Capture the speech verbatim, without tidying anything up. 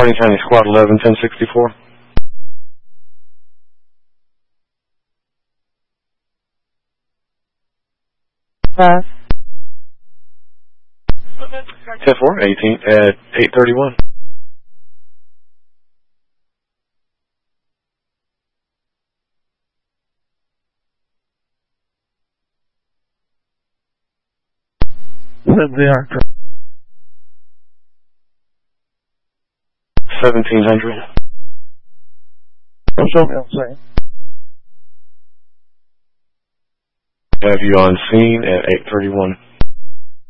Harding County Squad eleven, ten sixty-four. Five. ten four, eighteen at eight thirty-one. They are correct. seventeen hundred. Show me on scene. Have you on scene at eight thirty-one.